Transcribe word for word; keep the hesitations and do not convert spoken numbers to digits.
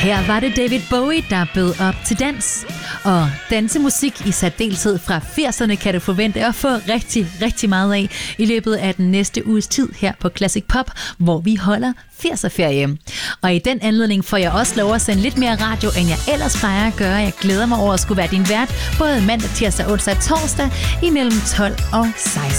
Her var det David Bowie, der bød op til dans. Og dansemusik i særdeleshed fra firserne kan du forvente at få rigtig, rigtig meget af i løbet af den næste uges tid her på Classic Pop, hvor vi holder firserferie. Og i den anledning får jeg også lov at sende lidt mere radio, end jeg ellers plejer at gøre. Jeg glæder mig over at skulle være din vært både mandag, tirsdag, onsdag og torsdag imellem tolv og seksten.